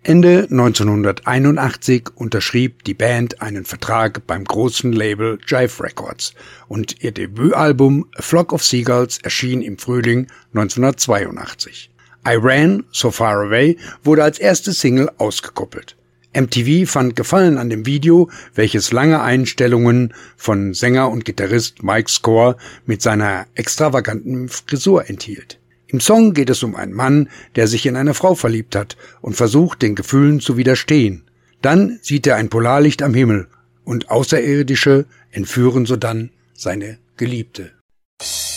Ende 1981 unterschrieb die Band einen Vertrag beim großen Label Jive Records und ihr Debütalbum A Flock of Seagulls erschien im Frühling 1982. I Ran So Far Away wurde als erste Single ausgekoppelt. MTV fand Gefallen an dem Video, welches lange Einstellungen von Sänger und Gitarrist Mike Score mit seiner extravaganten Frisur enthielt. Im Song geht es um einen Mann, der sich in eine Frau verliebt hat und versucht, den Gefühlen zu widerstehen. Dann sieht er ein Polarlicht am Himmel und Außerirdische entführen sodann seine Geliebte.